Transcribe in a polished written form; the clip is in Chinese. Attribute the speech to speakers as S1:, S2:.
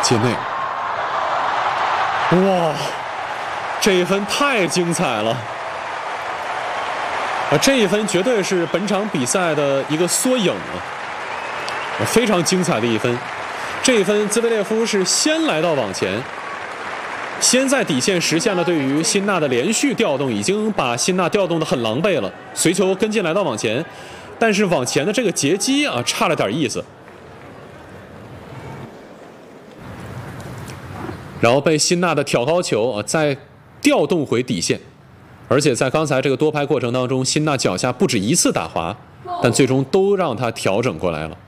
S1: 界内。哇，这一分太精彩了！这一分绝对是本场比赛的一个缩影啊，非常精彩的一分。这一分，兹维列夫是先来到网前，先在底线实现了对于辛纳的连续调动，已经把辛纳调动得很狼狈了。随球跟进来到网前，但是网前的这个截击啊，差了点意思。然后被辛纳的挑高球啊再调动回底线，而且在刚才这个多拍过程当中，辛纳脚下不止一次打滑，但最终都让他调整过来了。